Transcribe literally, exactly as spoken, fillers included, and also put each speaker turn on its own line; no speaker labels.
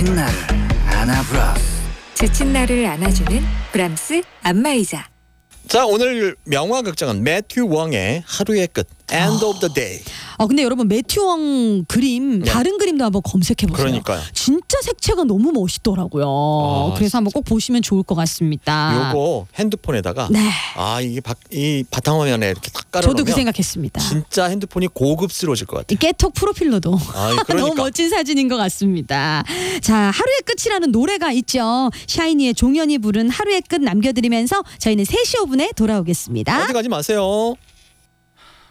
지친 나를 안아브라스.
지친 나를 안아주는 브람스 안마의자.
자, 오늘 명화극장은 매튜 웡의 하루의 끝, End of the Day.
아 근데 여러분 매튜 웡 그림
네.
다른 그림도 한번 검색해 보세요.
그러니까요.
진짜 색채가 너무 멋있더라고요.
아,
그래서 한번 꼭 보시면 좋을 것 같습니다.
요거 핸드폰에다가
네.
아 이게 바, 이 바탕화면에 이렇게 딱 깔아놓으면
저도 그 생각했습니다.
진짜 핸드폰이 고급스러워질 것
이
같아요.
깨톡 프로필로도
아,
너무
그러니까.
멋진 사진인 것 같습니다. 자, 하루의 끝이라는 노래가 있죠. 샤이니의 종현이 부른 하루의 끝 남겨드리면서 저희는 세 시 오 분에 돌아오겠습니다.
어디 가지 마세요.